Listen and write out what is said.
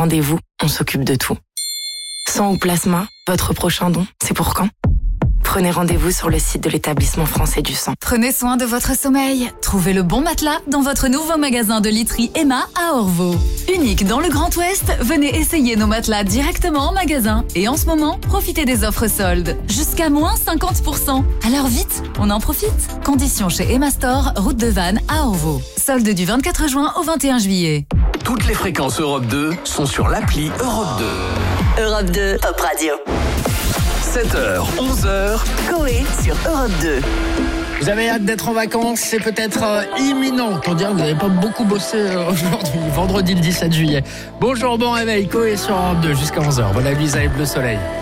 rendez-vous, on s'occupe de tout. Sang ou plasma, votre prochain don, c'est pour quand ? Prenez rendez-vous sur le site de l'établissement français du sang. Prenez soin de votre sommeil. Trouvez le bon matelas dans votre nouveau magasin de literie Emma à Orvaux. Unique dans le Grand Ouest, venez essayer nos matelas directement en magasin. Et en ce moment, profitez des offres soldes. Jusqu'à moins 50%. Alors vite, on en profite. Conditions chez Emma Store, route de Vannes à Orvaux. Solde du 24 juin au 21 juillet. Toutes les fréquences Europe 2 sont sur l'appli Europe 2. Europe 2, Top Radio. 7h, 11h, Coé sur Europe 2. Vous avez hâte d'être en vacances, c'est peut-être imminent. Pour dire que vous n'avez pas beaucoup bossé aujourd'hui, vendredi le 17 juillet. Bonjour, bon réveil, Coé sur Europe 2 jusqu'à 11h. Voilà, Lisa et Bleu Soleil.